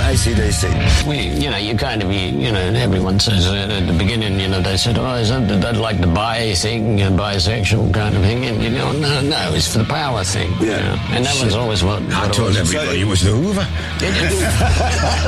AC/DC. You kind of, everyone says at the beginning, they said, isn't that like the bi thing, bisexual kind of thing? And no, it's for the power thing. Yeah. And that was always what I told everybody it was the Hoover.